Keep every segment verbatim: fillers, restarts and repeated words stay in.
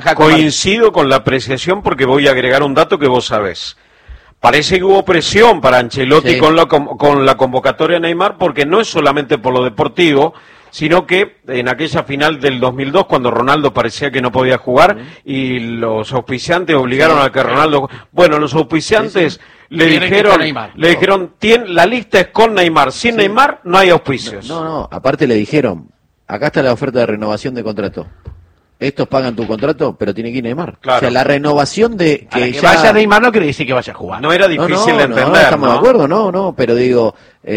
Jaco Coincido con la apreciación porque voy a agregar un dato que vos sabés. Parece que hubo presión para Ancelotti sí. con, la, con la convocatoria de Neymar, porque no es solamente por lo deportivo, sino que en aquella final del dos mil dos, cuando Ronaldo parecía que no podía jugar, uh-huh. y los auspiciantes obligaron sí, a que Ronaldo... Bueno, los auspiciantes sí, sí. le Quieren dijeron, le dijeron Tien, la lista es con Neymar, sin sí. Neymar no hay auspicios. No, no, no, aparte le dijeron, acá está la oferta de renovación de contrato. Estos pagan tu contrato, pero tiene que ir Neymar. Claro. O sea, la renovación de... Que, que ya... vaya Neymar no quiere decir que vaya a jugar. No era difícil no, no, de entender, no, no, estamos ¿no? de acuerdo, no, no, pero digo,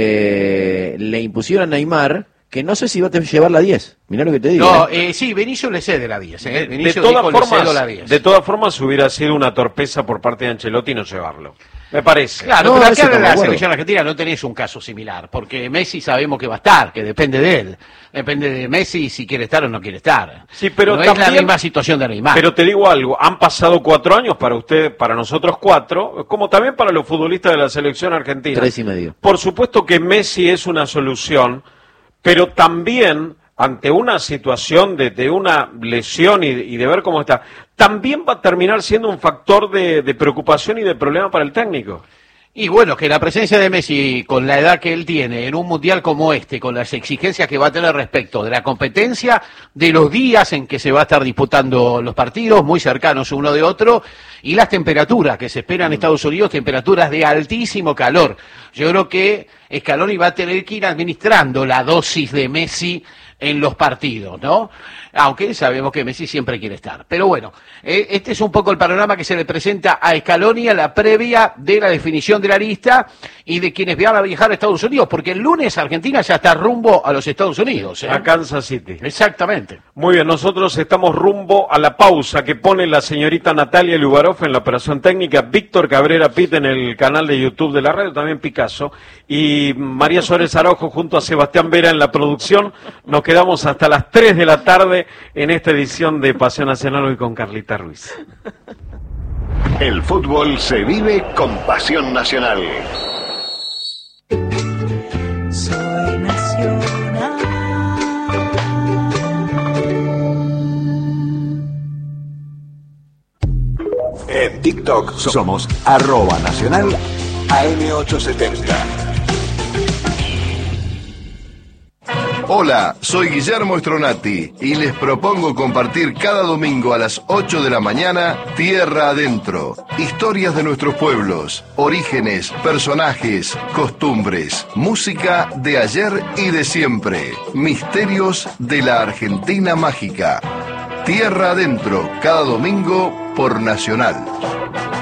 eh, le impusieron a Neymar que no sé si va a llevar la diez. Mirá lo que te digo. No, eh, sí, Vinicius le cede la diez. Eh. De, Vinicius de, todas dijo, formas, la diez. de todas formas, hubiera sido una torpeza por parte de Ancelotti no llevarlo. Me parece. Claro, no, pero acá en la selección argentina no tenés un caso similar, porque Messi sabemos que va a estar, que depende de él. Depende de Messi si quiere estar o no quiere estar. Sí, pero no también, es la misma situación de Neymar. Pero te digo algo, han pasado cuatro años para usted, para nosotros cuatro, como también para los futbolistas de la selección argentina. Tres y medio. Por supuesto que Messi es una solución, pero también ante una situación de, de una lesión y, y de ver cómo está, también va a terminar siendo un factor de, de preocupación y de problema para el técnico. Y bueno, que la presencia de Messi, con la edad que él tiene, en un mundial como este, con las exigencias que va a tener respecto de la competencia, de los días en que se va a estar disputando los partidos, muy cercanos uno de otro, y las temperaturas que se esperan en Estados Unidos, temperaturas de altísimo calor. Yo creo que Scaloni va a tener que ir administrando la dosis de Messi en los partidos, ¿no? Aunque sabemos que Messi siempre quiere estar. Pero bueno, eh, este es un poco el panorama que se le presenta a Scaloni a la previa de la definición de la lista y de quienes van a viajar a Estados Unidos, porque el lunes Argentina ya está rumbo a los Estados Unidos, ¿eh? A Kansas City. Exactamente. Muy bien, nosotros estamos rumbo a la pausa que pone la señorita Natalia Lubarov en la operación técnica, Víctor Cabrera Pit en el canal de YouTube de la radio, también Picasso, y María Suárez Araujo junto a Sebastián Vera en la producción. Nos quedamos hasta las tres de la tarde en esta edición de Pasión Nacional, hoy con Carlita Ruiz. El fútbol se vive con Pasión Nacional. Soy nacional. En TikTok somos arroba nacional A M ochocientos setenta. Hola, soy Guillermo Stronati y les propongo compartir cada domingo a las ocho de la mañana Tierra Adentro. Historias de nuestros pueblos, orígenes, personajes, costumbres, música de ayer y de siempre, misterios de la Argentina mágica. Tierra Adentro, cada domingo por Nacional.